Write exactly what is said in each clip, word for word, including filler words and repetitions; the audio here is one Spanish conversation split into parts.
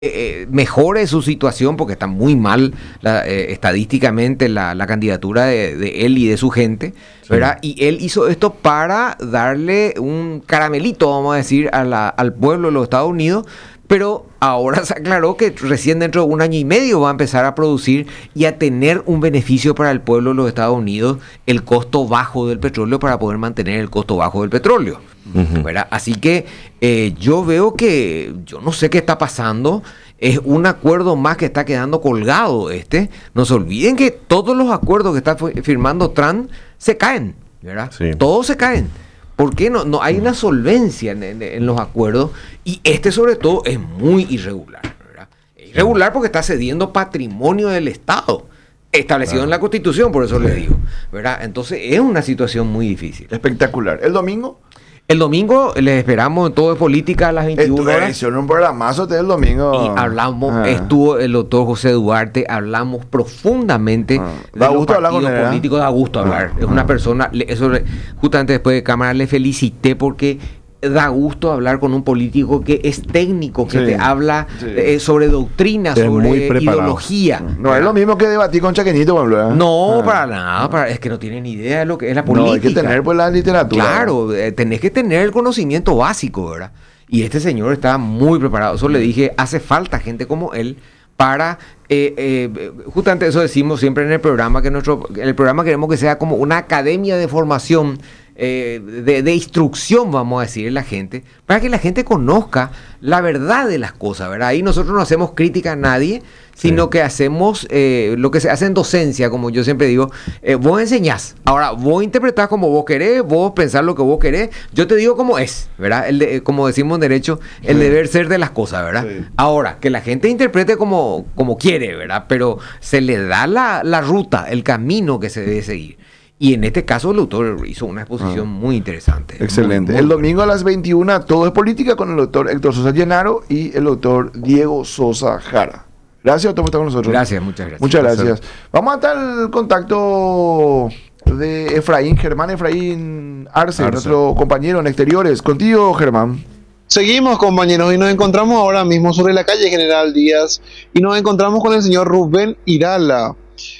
eh, mejore su situación, porque está muy mal la, eh, estadísticamente la, la candidatura de, de él y de su gente, ¿verdad? Sí. Y él hizo esto para darle un caramelito, vamos a decir, a la, al pueblo de los Estados Unidos, pero ahora se aclaró que recién dentro de un año y medio va a empezar a producir y a tener un beneficio para el pueblo de los Estados Unidos, el costo bajo del petróleo, para poder mantener el costo bajo del petróleo. Uh-huh. ¿Verdad? Así que eh, yo veo que, yo no sé qué está pasando, es un acuerdo más que está quedando colgado este. No se olviden que todos los acuerdos que está firmando Trump se caen, ¿verdad? Sí. Todos se caen. ¿Por qué no? No hay una solvencia en, en, en los acuerdos, y este sobre todo es muy irregular, ¿verdad? Es irregular porque está cediendo patrimonio del Estado, establecido claro. en la Constitución, por eso sí. les digo, ¿verdad? Entonces es una situación muy difícil. Espectacular. ¿El domingo? El domingo les esperamos en Todo de Política a las veintiuna horas. Hicieron un programazo el domingo. Y hablamos, ah. estuvo el doctor José Duarte, hablamos profundamente ah. de da los gusto partidos hablar con políticos, da gusto ah. hablar. Es ah. una persona, eso justamente después de cámara le felicité porque da gusto hablar con un político que es técnico, que sí, te habla sí. eh, sobre doctrina, es sobre ideología. No es lo mismo que debatir con Chaqueñito, por ejemplo. No, ah. para nada, para, es que no tienen ni idea de lo que es la política. No, hay que tener pues la literatura. Claro, eh, tenés que tener el conocimiento básico, ¿verdad? Y este señor está muy preparado. Eso le dije, hace falta gente como él para, eh, eh, justamente eso decimos siempre en el programa, que nuestro, el programa queremos que sea como una academia de formación, eh, de, de instrucción, vamos a decir, en la gente, para que la gente conozca la verdad de las cosas, ¿verdad? Ahí nosotros no hacemos crítica a nadie, sino sí. que hacemos eh, lo que se hace en docencia, como yo siempre digo, eh, vos enseñás, ahora vos interpretás como vos querés, vos pensás lo que vos querés, yo te digo cómo es, ¿verdad? El de, como decimos en derecho, el sí. deber ser de las cosas, ¿verdad? Sí. Ahora, que la gente interprete como, como quiere, ¿verdad? Pero se le da la, la ruta, el camino que se debe seguir. Y en este caso el autor hizo una exposición ah. muy interesante. Excelente. Muy, muy el domingo bueno. a las veintiuna, Todo es Política, con el doctor Héctor Sosa Llenaro y el doctor Diego Sosa Jara. Gracias, doctor, por estar con nosotros. Gracias, muchas gracias. Muchas gracias. Vamos a estar el contacto de Efraín, Germán Efraín Arce, Arce, nuestro compañero en exteriores. Contigo, Germán. Seguimos, compañeros, y nos encontramos ahora mismo sobre la calle General Díaz y nos encontramos con el señor Rubén Irala,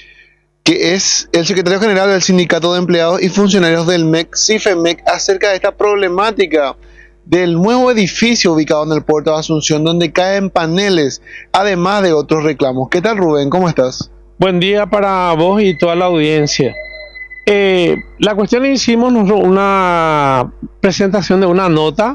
que es el secretario general del Sindicato de Empleados y Funcionarios del M E C, CIFEMEC, acerca de esta problemática del nuevo edificio ubicado en el puerto de Asunción, donde caen paneles, además de otros reclamos. ¿Qué tal, Rubén? ¿Cómo estás? Buen día para vos y toda la audiencia. Eh, la cuestión, hicimos una presentación de una nota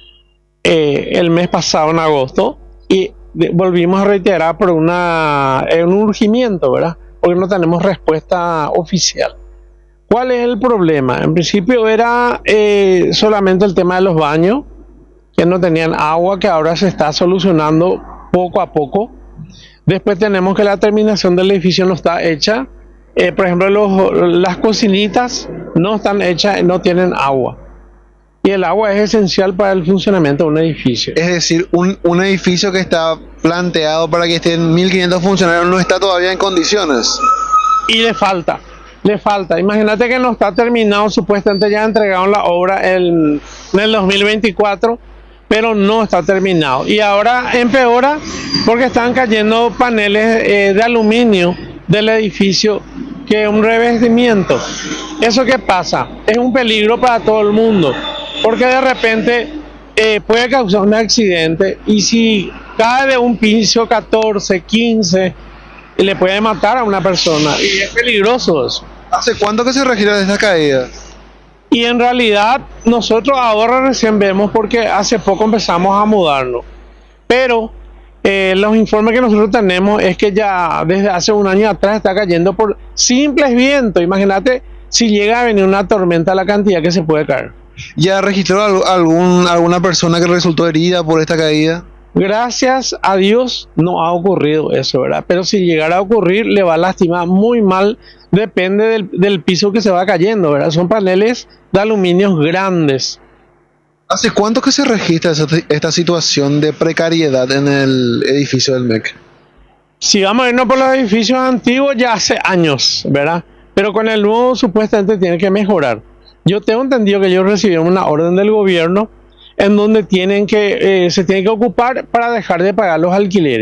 eh, el mes pasado, en agosto, y de, volvimos a reiterar por una, eh, un urgimiento, ¿verdad? Porque no tenemos respuesta oficial. ¿Cuál es el problema? En principio era eh, solamente el tema de los baños, que no tenían agua, que ahora se está solucionando poco a poco. Después tenemos que la terminación del edificio no está hecha. Eh, por ejemplo, los, las cocinitas no están hechas, no tienen agua. Y el agua es esencial para el funcionamiento de un edificio. Es decir, un, un edificio que está planteado para que estén mil quinientos funcionarios no está todavía en condiciones. Y le falta, le falta. Imagínate que no está terminado, supuestamente ya entregaron la obra en, en el dos mil veinticuatro, pero no está terminado. Y ahora empeora porque están cayendo paneles eh, de aluminio del edificio, que es un revestimiento. ¿Eso qué pasa? Es un peligro para todo el mundo, porque de repente eh, puede causar un accidente, y si cae de un piso catorce, quince, le puede matar a una persona, y es peligroso eso. ¿Hace cuánto que se registra esta caída? Y en realidad nosotros ahora recién vemos, porque hace poco empezamos a mudarnos, pero eh, los informes que nosotros tenemos es que ya desde hace un año atrás está cayendo por simples vientos. Imagínate si llega a venir una tormenta, la cantidad que se puede caer. ¿Ya registró algún, alguna persona que resultó herida por esta caída? Gracias a Dios no ha ocurrido eso, ¿verdad? Pero si llegara a ocurrir, le va a lastimar muy mal. Depende del, del piso que se va cayendo, ¿verdad? Son paneles de aluminio grandes. ¿Hace cuánto que se registra esta, esta situación de precariedad en el edificio del M E C? Si vamos a irnos por los edificios antiguos, ya hace años, ¿verdad? Pero con el nuevo supuestamente tiene que mejorar. Yo tengo entendido que ellos recibieron una orden del gobierno en donde tienen que, eh, se tienen que ocupar para dejar de pagar los alquileres.